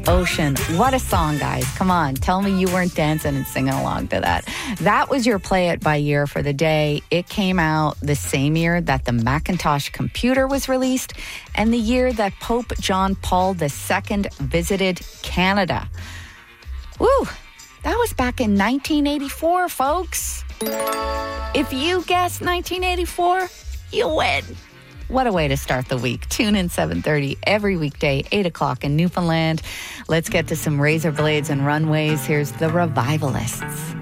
Ocean. What a song, guys. Come on, tell me you weren't dancing and singing along to that. That was your Play It by year for the day. It came out the same year that the Macintosh computer was released and the year that Pope John Paul II visited Canada. Woo! That was back in 1984, folks. If you guessed 1984, you win. What a way to start the week. Tune in 7:30 every weekday, 8 o'clock in Newfoundland. Let's get to some razor blades and runways. Here's the Revivalists.